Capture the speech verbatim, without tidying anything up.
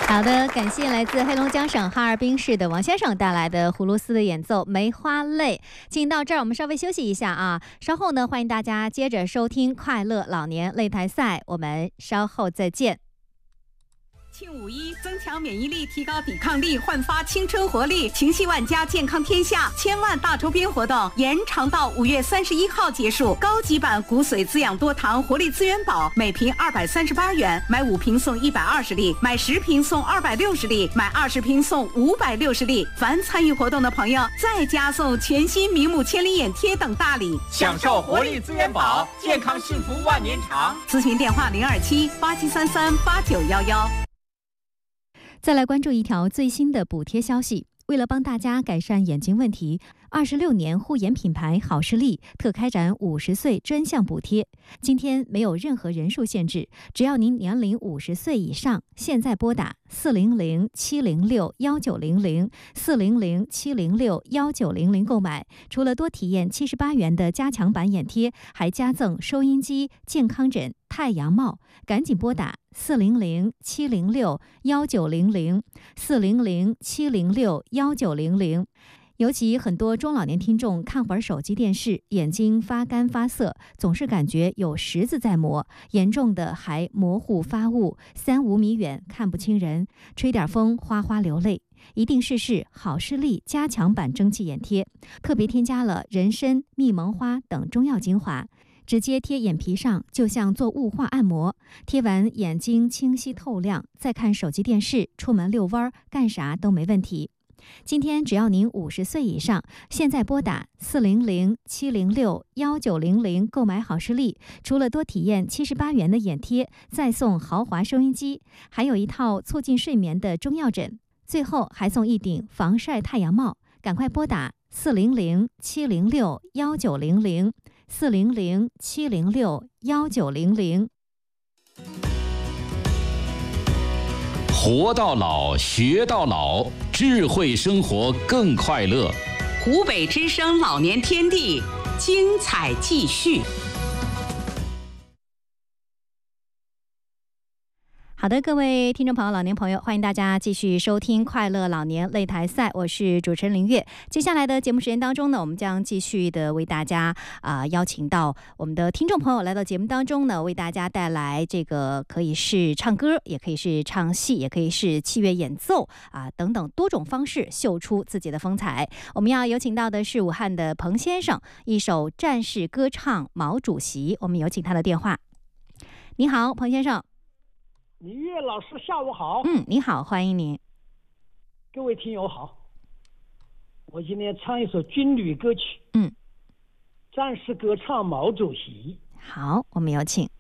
好的，感谢来自黑龙江省哈尔滨市的王先生带来的葫芦丝的演奏《梅花泪》。进行到这儿，我们稍微休息一下啊，稍后呢，欢迎大家接着收听快乐老年擂台赛，我们稍后再见。 庆五一，增强免疫力，提高抵抗力，焕发青春活力，情系万家，健康天下，千万大周边活动延长到五月三十一号结束。高级版骨髓滋养多糖活力资源宝，每瓶二百三十八元，买五瓶送一百二十粒，买十瓶送二百六十粒，买二十瓶送五百六十粒。凡参与活动的朋友，再加送全新明目千里眼贴等大礼， 享受活力资源宝，健康幸福万年长。 咨询电话零二七八七三三八九幺幺。 再来关注一条最新的补贴消息。为了帮大家改善眼睛问题，二十六年护眼品牌好视力特开展五十岁专项补贴。今天没有任何人数限制，只要您年龄五十岁以上，现在拨打四零零七零六幺九零零四零零七零六幺九零零购买，除了多体验七十八元的加强版眼贴，还加赠收音机、健康枕、太阳帽。赶紧拨打四零零七零六幺九零零四零零七零六幺九零零。尤其很多中老年听众看会儿手机电视，眼睛发干发涩，总是感觉有石子在磨，严重的还模糊发雾，三五米远看不清人，吹点风哗哗流泪。一定试试好视力加强版蒸汽眼贴，特别添加了人参、蜜蒙花等中药精华，直接贴眼皮上，就像做雾化按摩，贴完眼睛清晰透亮，再看手机电视，出门遛弯干啥都没问题。今天只要您五十岁以上，现在拨打四零零七零六幺九零零购买好视力，除了多体验七十八元的眼贴，再送豪华收音机，还有一套促进睡眠的中药枕，最后还送一顶防晒太阳帽。赶快拨打四零零七零六幺九零零四零零七零六幺九零零。 活到老，学到老，智慧生活更快乐。 湖北之声老年天地，精彩继续。 好的，各位听众朋友、老年朋友，欢迎大家继续收听快乐老年擂台赛，我是主持人林月。接下来的节目时间当中呢，我们将继续的为大家啊、呃、邀请到我们的听众朋友来到节目当中呢，为大家带来这个可以是唱歌，也可以是唱戏，也可以是器乐演奏啊、呃、等等多种方式秀出自己的风采。我们要有请到的是武汉的彭先生，一首战士歌唱《毛主席》，我们有请他的电话。你好，彭先生。 李月老师下午好。 嗯，你好，欢迎您。 各位听友好，我今天唱一首军旅歌曲， 嗯， 战士歌唱毛主席。 好，我们有请。